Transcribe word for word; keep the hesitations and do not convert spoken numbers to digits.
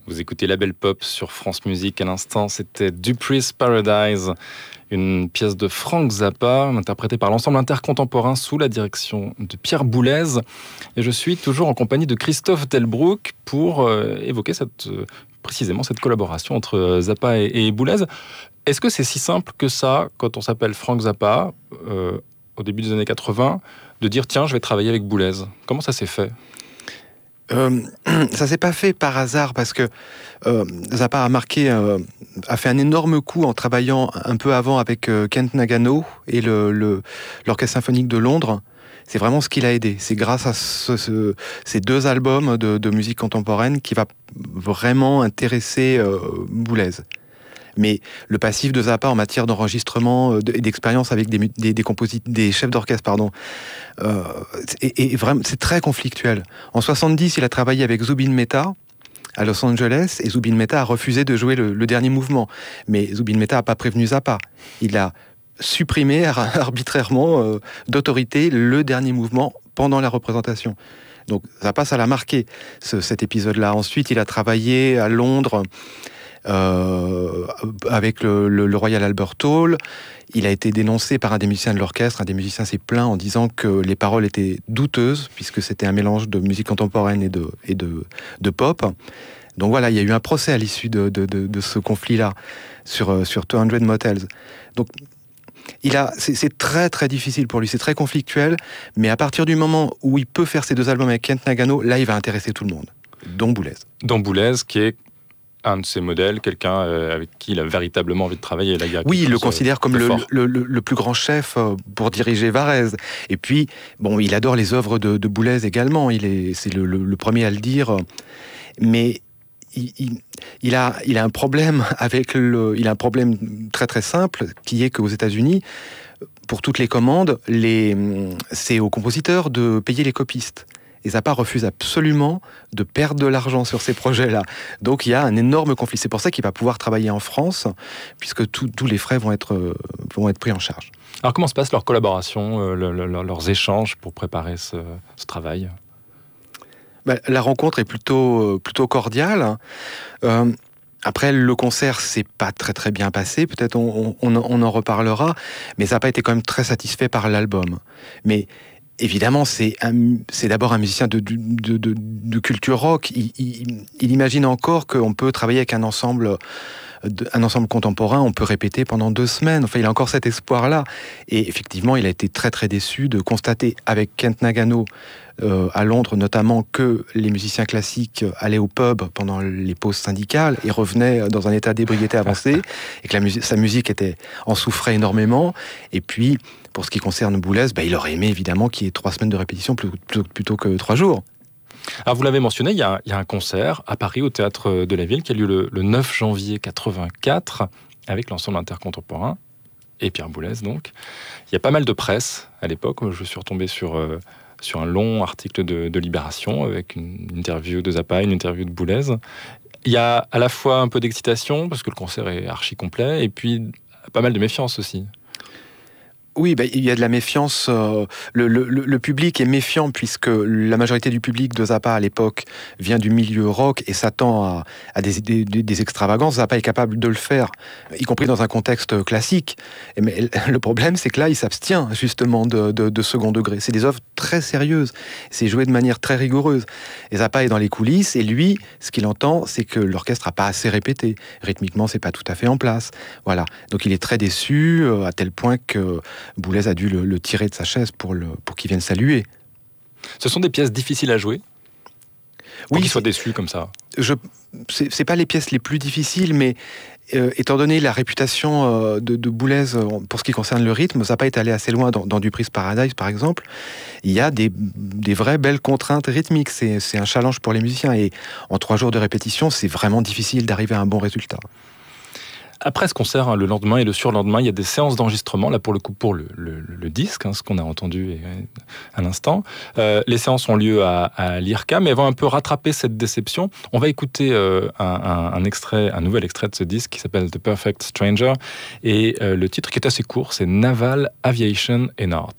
Vous écoutez La Belle Pop sur France Musique. À l'instant, c'était Dupree's Paradise, une pièce de Frank Zappa, interprétée par l'ensemble intercontemporain sous la direction de Pierre Boulez. Et je suis toujours en compagnie de Christophe Delbrück pour euh, évoquer cette, euh, précisément cette collaboration entre Zappa et, et Boulez. Est-ce que c'est si simple que ça, quand on s'appelle Frank Zappa, euh, au début des années quatre-vingts, de dire tiens, je vais travailler avec Boulez? Comment ça s'est fait? Euh, ça s'est pas fait par hasard parce que euh, Zappa a marqué, euh, a fait un énorme coup en travaillant un peu avant avec euh, Kent Nagano et le, le, l'Orchestre Symphonique de Londres. C'est vraiment ce qui l'a aidé. C'est grâce à ce, ce, ces deux albums de, de musique contemporaine qui va vraiment intéresser euh, Boulez. Mais le passif de Zappa en matière d'enregistrement et d'expérience avec des, des, des, composit- des chefs d'orchestre, pardon, euh, est, est vraiment, c'est très conflictuel. En soixante-dix, il a travaillé avec Zubin Mehta à Los Angeles, et Zubin Mehta a refusé de jouer le, le dernier mouvement. Mais Zubin Mehta n'a pas prévenu Zappa. Il a supprimé arbitrairement euh, d'autorité le dernier mouvement pendant la représentation. Donc Zappa, ça l'a marqué, ce, cet épisode-là. Ensuite, il a travaillé à Londres Euh, avec le, le, le Royal Albert Hall. Il a été dénoncé par un des musiciens de l'orchestre. Un des musiciens s'est plaint en disant que les paroles étaient douteuses, puisque c'était un mélange de musique contemporaine et de, et de, de pop. Donc voilà, il y a eu un procès à l'issue de, de, de, de ce conflit-là sur, sur deux cents Motels. Donc il a, c'est, c'est très très difficile pour lui, c'est très conflictuel, mais à partir du moment où il peut faire ces deux albums avec Kent Nagano, là il va intéresser tout le monde, dont Boulez. Dont Boulez, qui est un de ses modèles, quelqu'un euh, avec qui il a véritablement envie de travailler. Là, il y a oui, il le chose, considère comme le, le, le, le plus grand chef pour diriger Varèse. Et puis, bon, il adore les œuvres de, de Boulez également. Il est, c'est le, le, le premier à le dire. Mais il, il, il, a, il a un problème avec le, il a un problème très très simple, qui est qu'aux États-Unis, pour toutes les commandes, les, c'est aux compositeurs de payer les copistes. Et Zappa refuse absolument de perdre de l'argent sur ces projets-là. Donc il y a un énorme conflit. C'est pour ça qu'il va pouvoir travailler en France, puisque tous les frais vont être, vont être pris en charge. Alors comment se passe leur collaboration, euh, le, le, leurs échanges pour préparer ce, ce travail? Ben, la rencontre est plutôt, plutôt cordiale. Euh, Après, le concert s'est pas très très bien passé. Peut-être on, on, on en reparlera. Mais Zappa était quand même très satisfait par l'album. Mais évidemment, c'est, un, c'est d'abord un musicien de, de, de, de culture rock. Il, il, il imagine encore qu'on peut travailler avec un ensemble, un ensemble contemporain, on peut répéter pendant deux semaines. Enfin, il a encore cet espoir-là. Et effectivement, il a été très très déçu de constater avec Kent Nagano euh, à Londres notamment que les musiciens classiques allaient au pub pendant les pauses syndicales et revenaient dans un état d'ébriété avancé, et que la musique, sa musique était, en souffrait énormément. Et puis, pour ce qui concerne Boulez, bah, il aurait aimé évidemment qu'il y ait trois semaines de répétition plutôt, plutôt que trois jours. Alors vous l'avez mentionné, il y, a, il y a un concert à Paris au Théâtre de la Ville qui a lieu le, le neuf janvier quatre-vingt-quatre avec l'ensemble intercontemporain et Pierre Boulez donc. Il y a pas mal de presse à l'époque. Je suis retombé sur, euh, sur un long article de, de Libération avec une interview de Zappa, une interview de Boulez. Il y a à la fois un peu d'excitation parce que le concert est archi complet et puis pas mal de méfiance aussi. Oui, bah, il y a de la méfiance. Euh, le, le, le public est méfiant puisque la majorité du public de Zappa à l'époque vient du milieu rock et s'attend à, à des, des, des extravagances. Zappa est capable de le faire, y compris dans un contexte classique. Mais le problème, c'est que là, il s'abstient justement de, de, de second degré. C'est des œuvres très sérieuses. C'est joué de manière très rigoureuse. Et Zappa est dans les coulisses et lui, ce qu'il entend, c'est que l'orchestre n'a pas assez répété. Rythmiquement, c'est pas tout à fait en place. Voilà. Donc il est très déçu euh, à tel point que Boulez a dû le, le tirer de sa chaise pour, le, pour qu'il vienne saluer. Ce sont des pièces difficiles à jouer pour oui, qu'il soit déçu comme ça. Je, c'est, c'est pas les pièces les plus difficiles, mais euh, étant donné la réputation euh, de, de Boulez euh, pour ce qui concerne le rythme, ça n'a pas été allé assez loin dans, dans Dupree's Paradise par exemple. Il y a des, des vraies belles contraintes rythmiques. C'est, c'est un challenge pour les musiciens et en trois jours de répétition, c'est vraiment difficile d'arriver à un bon résultat. Après ce concert, hein, le lendemain et le surlendemain, il y a des séances d'enregistrement, là pour le coup pour le, le, le disque, hein, ce qu'on a entendu à l'instant. Euh, les séances ont lieu à, à l'I R C A, mais elles vont un peu rattraper cette déception. On va écouter euh, un, un, un extrait, un nouvel extrait de ce disque qui s'appelle The Perfect Stranger, et euh, le titre qui est assez court, c'est Naval Aviation and Art.